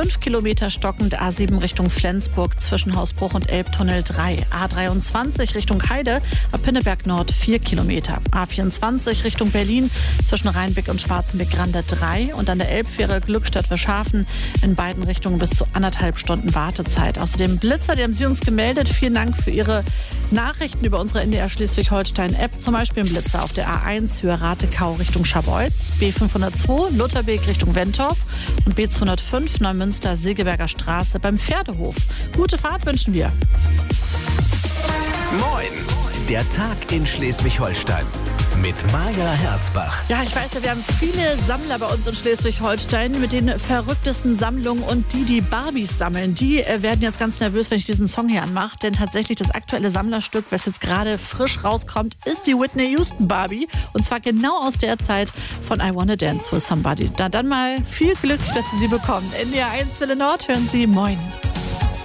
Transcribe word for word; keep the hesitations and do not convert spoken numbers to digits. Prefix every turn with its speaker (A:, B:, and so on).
A: fünf Kilometer stockend, A sieben Richtung Flensburg zwischen Hausbruch und Elbtunnel drei, A dreiundzwanzig Richtung Heide, ab Pinneberg Nord vier Kilometer, A vierundzwanzig Richtung Berlin zwischen Rheinbeck und Schwarzenbeck-Grande drei und an der Elbfähre Glückstadt-Verschafen in beiden Richtungen bis zu anderthalb Stunden Wartezeit. Außerdem Blitzer, die haben Sie uns gemeldet. Vielen Dank für Ihre Nachrichten über unsere N D R Schleswig-Holstein-App. Zum Beispiel ein Blitzer auf der A eins Höhe Ratekau Richtung Scharbeutz, B fünfhundertzwei Lutherbeek Richtung Wentorf und B zweihundertfünf Neumünster Segeberger Straße beim Pferdehof. Gute Fahrt wünschen wir.
B: Moin, der Tag in Schleswig-Holstein mit Maja Herzbach.
A: Ja, ich weiß ja, wir haben viele Sammler bei uns in Schleswig-Holstein mit den verrücktesten Sammlungen und die, die Barbies sammeln, die äh, werden jetzt ganz nervös, wenn ich diesen Song hier anmache, denn tatsächlich das aktuelle Sammlerstück, was jetzt gerade frisch rauskommt, ist die Whitney Houston Barbie und zwar genau aus der Zeit von I Wanna Dance with Somebody. Na dann mal viel Glück, dass Sie sie bekommen. N D R eins Welle Nord hören Sie Moin.